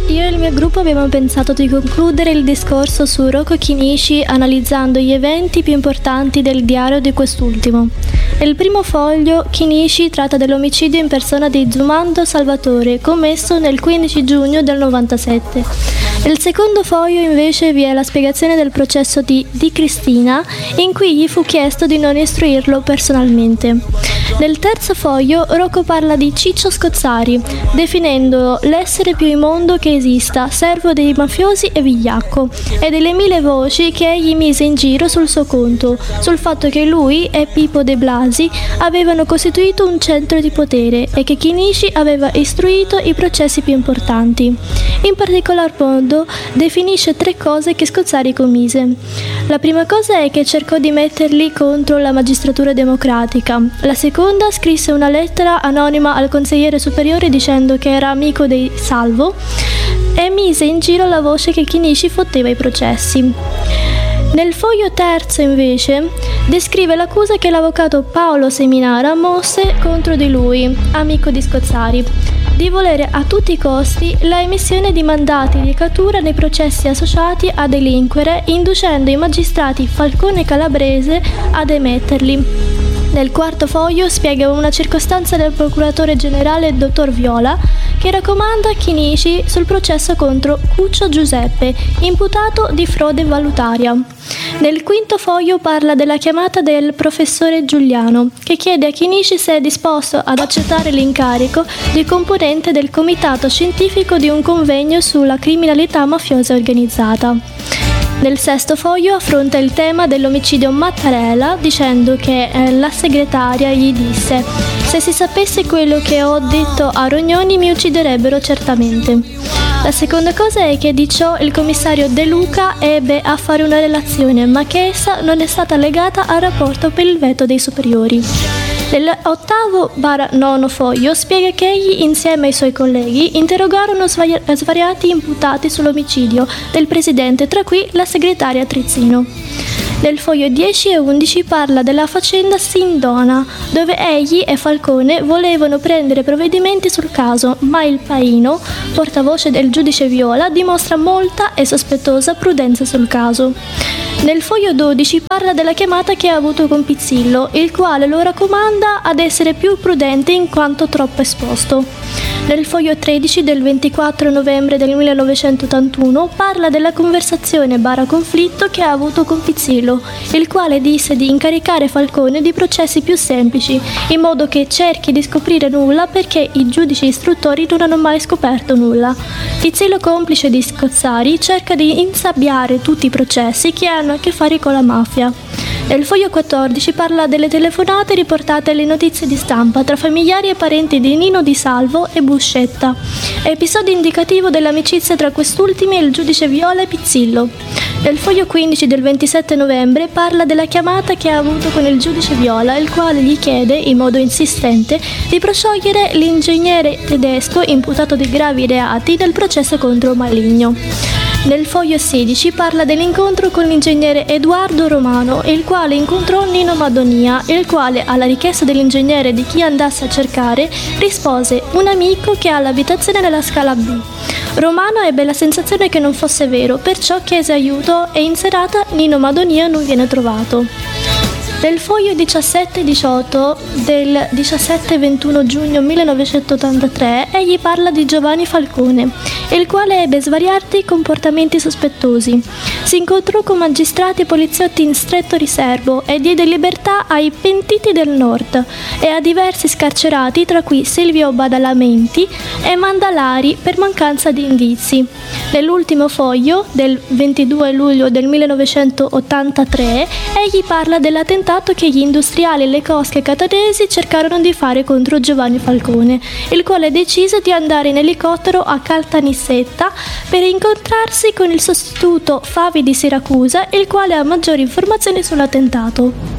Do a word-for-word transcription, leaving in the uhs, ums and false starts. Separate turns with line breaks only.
Io e il mio gruppo abbiamo pensato di concludere il discorso su Rocco Chinnici analizzando gli eventi più importanti del diario di quest'ultimo. Nel primo foglio, Chinnici tratta dell'omicidio in persona di Zumando Salvatore, commesso nel quindici giugno del novantasette. Nel secondo foglio invece vi è la spiegazione del processo di Di Cristina, in cui gli fu chiesto di non istruirlo personalmente. Nel terzo foglio Rocco parla di Ciccio Scozzari, definendolo l'essere più immondo che esista, servo dei mafiosi e vigliacco, e delle mille voci che egli mise in giro sul suo conto, sul fatto che lui e Pippo De Blasi avevano costituito un centro di potere e che Chinnici aveva istruito i processi più importanti. In particolar modo definisce tre cose che Scozzari commise. La prima cosa è che cercò di metterli contro la magistratura democratica. La seconda, scrisse una lettera anonima al consigliere superiore dicendo che era amico dei Salvo e mise in giro la voce che Chinnici fotteva i processi. Nel foglio terzo, invece, descrive l'accusa che l'avvocato Paolo Seminara mosse contro di lui, amico di Scozzari, di volere a tutti i costi la emissione di mandati di cattura nei processi associati a delinquere, inducendo i magistrati Falcone e Calabrese ad emetterli. Nel quarto foglio spiega una circostanza del procuratore generale dottor Viola che raccomanda Chinnici sul processo contro Cuccio Giuseppe, imputato di frode valutaria. Nel quinto foglio parla della chiamata del professore Giuliano, che chiede a Chinnici se è disposto ad accettare l'incarico di componente del comitato scientifico di un convegno sulla criminalità mafiosa organizzata. Nel sesto foglio affronta il tema dell'omicidio Mattarella dicendo che eh, la segretaria gli disse: «Se si sapesse quello che ho detto a Rognoni mi ucciderebbero certamente». La seconda cosa è che di ciò il commissario De Luca ebbe a fare una relazione, ma che essa non è stata legata al rapporto per il veto dei superiori. Nell'ottavo barra nono foglio spiega che egli insieme ai suoi colleghi interrogarono svari- svariati imputati sull'omicidio del presidente, tra cui la segretaria Trizzino. Nel foglio dieci e undici parla della faccenda Sindona, dove egli e Falcone volevano prendere provvedimenti sul caso, ma il Paino, portavoce del giudice Viola, dimostra molta e sospettosa prudenza sul caso. Nel foglio dodici parla della chiamata che ha avuto con Pizzillo, il quale lo raccomanda ad essere più prudente in quanto troppo esposto. Nel foglio tredici del ventiquattro novembre del millenovecentottantuno parla della conversazione barra conflitto che ha avuto con Pizzillo, il quale disse di incaricare Falcone di processi più semplici, in modo che cerchi di scoprire nulla perché i giudici istruttori non hanno mai scoperto nulla. Pizzillo, complice di Scozzari, cerca di insabbiare tutti i processi che hanno a che fare con la mafia. Nel foglio quattordici parla delle telefonate riportate alle notizie di stampa tra familiari e parenti di Nino Di Salvo e Buscetta, episodio indicativo dell'amicizia tra quest'ultimi e il giudice Viola e Pizzillo. Nel foglio quindici del ventisette novembre parla della chiamata che ha avuto con il giudice Viola, il quale gli chiede, in modo insistente, di prosciogliere l'ingegnere tedesco imputato di gravi reati nel processo contro Maligno. Nel foglio sedici parla dell'incontro con l'ingegnere Edoardo Romano, il quale incontrò Nino Madonia, il quale, alla richiesta dell'ingegnere di chi andasse a cercare, rispose: «Un amico che ha l'abitazione nella scala B». Romano ebbe la sensazione che non fosse vero, perciò chiese aiuto e in serata Nino Madonia non viene trovato. Nel foglio diciassette diciotto del diciassette ventuno giugno millenovecentottantatré egli parla di Giovanni Falcone, il quale ebbe svariati comportamenti sospettosi. Si incontrò con magistrati e poliziotti in stretto riservo e diede libertà ai pentiti del Nord e a diversi scarcerati, tra cui Silvio Badalamenti e Mandalari, per mancanza di indizi. Nell'ultimo foglio, del ventidue luglio del millenovecentottantatré, egli parla dell'attentato che gli industriali e le cosche catanesi cercarono di fare contro Giovanni Falcone, il quale decise di andare in elicottero a Caltanissetta per incontrarsi con il sostituto Favi di Siracusa, il quale ha maggiori informazioni sull'attentato.